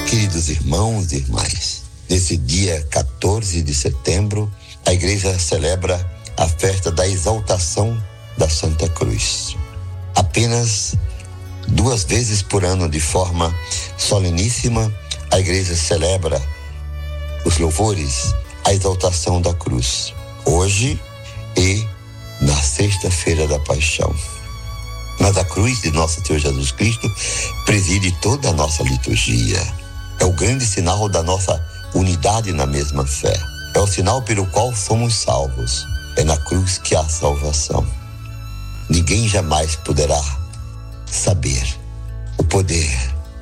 Queridos irmãos e irmãs, nesse dia 14 de setembro, a Igreja celebra a festa da exaltação da Santa Cruz. Apenas 2 vezes por ano, de forma soleníssima, a Igreja celebra os louvores à exaltação da cruz, hoje e na sexta-feira da Paixão. Mas a cruz de Nosso Senhor Jesus Cristo preside toda a nossa liturgia. É o grande sinal da nossa unidade na mesma fé. É o sinal pelo qual somos salvos. É na cruz que há salvação. Ninguém jamais poderá saber o poder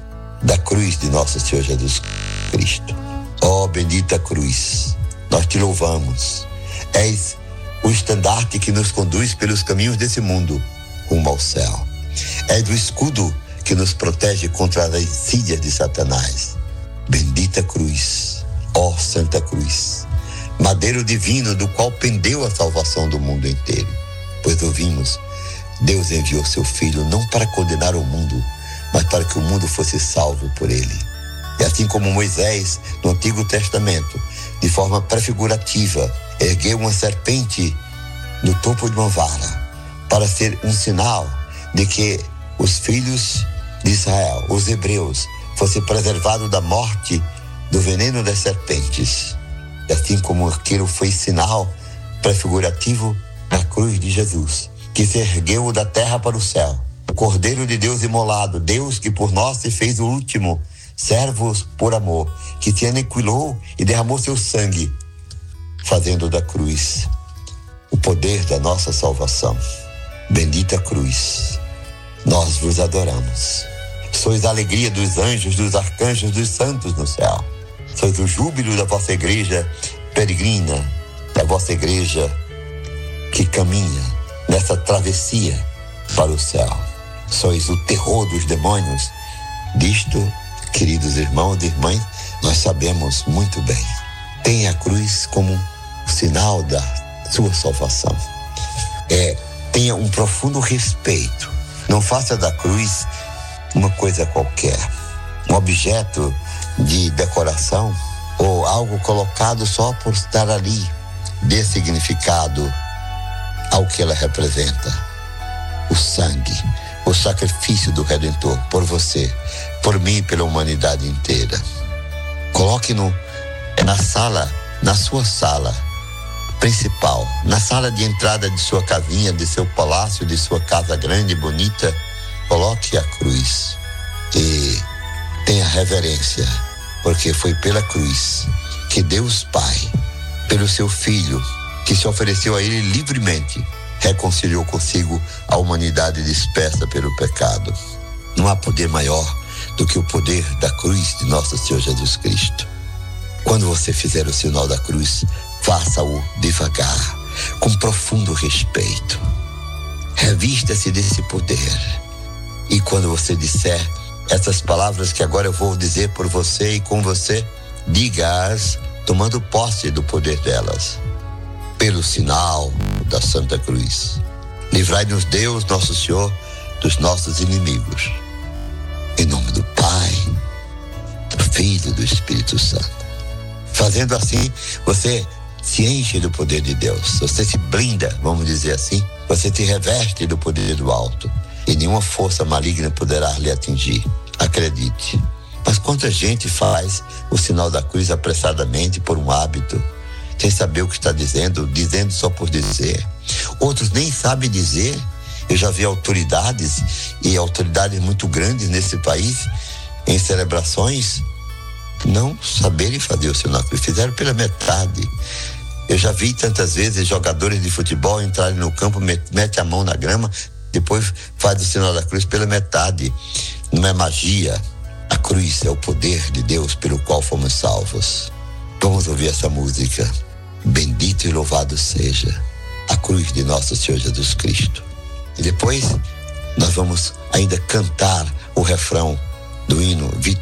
da cruz de Nosso Senhor Jesus Cristo. Ó bendita cruz, nós te louvamos. És o estandarte que nos conduz pelos caminhos desse mundo rumo ao céu. És o escudo que nos protege contra as insídias de Satanás. Bendita cruz, ó Santa Cruz, madeiro divino do qual pendeu a salvação do mundo inteiro. Pois ouvimos, Deus enviou seu Filho não para condenar o mundo, mas para que o mundo fosse salvo por ele. E assim como Moisés, no Antigo Testamento, de forma prefigurativa, ergueu uma serpente no topo de uma vara, para ser um sinal de que os filhos de Israel, os hebreus, fossem preservados da morte do veneno das serpentes. E assim como aquilo foi sinal prefigurativo na cruz de Jesus, que se ergueu da terra para o céu, o Cordeiro de Deus imolado, Deus que por nós se fez o último, servos por amor, que se aniquilou e derramou seu sangue, fazendo da cruz o poder da nossa salvação. Bendita cruz, nós vos adoramos. Sois a alegria dos anjos, dos arcanjos, dos santos no céu. Sois o júbilo da vossa igreja peregrina, da vossa igreja que caminha nessa travessia para o céu. Sois o terror dos demônios. Disto, queridos irmãos e irmãs, nós sabemos muito bem. Tenha a cruz como sinal da sua salvação. Tenha um profundo respeito. Não faça da cruz uma coisa qualquer, um objeto de decoração ou algo colocado só por estar ali. Dê significado ao que ela representa. O sangue, o sacrifício do Redentor por você, por mim e pela humanidade inteira. Coloque-no na sala, na sua sala principal, na sala de entrada de sua casinha, de seu palácio, de sua casa grande e bonita. Coloque a cruz e tenha reverência, porque foi pela cruz que Deus Pai, pelo seu Filho, que se ofereceu a ele livremente, reconciliou consigo a humanidade dispersa pelo pecado. Não há poder maior do que o poder da cruz de Nosso Senhor Jesus Cristo. Quando você fizer o sinal da cruz, faça-o devagar, com profundo respeito. Revista-se desse poder. E quando você disser essas palavras que agora eu vou dizer por você e com você, diga-as tomando posse do poder delas. Pelo sinal da Santa Cruz, livrai-nos Deus, nosso Senhor, dos nossos inimigos. Em nome do Pai, do Filho e do Espírito Santo. Fazendo assim, você se enche do poder de Deus. Você se blinda, vamos dizer assim. Você se reveste do poder do alto. E nenhuma força maligna poderá lhe atingir. Acredite. Mas quanta gente faz o sinal da cruz apressadamente por um hábito, sem saber o que está dizendo só por dizer. Outros nem sabem dizer. Eu já vi autoridades, e autoridades muito grandes nesse país, em celebrações, não saberem fazer o sinal da cruz. Fizeram pela metade. Eu já vi tantas vezes jogadores de futebol entrarem no campo, mete a mão na grama, depois faz o sinal da cruz pela metade. Não é magia. A cruz é o poder de Deus pelo qual fomos salvos. Vamos ouvir essa música. Bendito e louvado seja a cruz de Nosso Senhor Jesus Cristo. E depois nós vamos ainda cantar o refrão do hino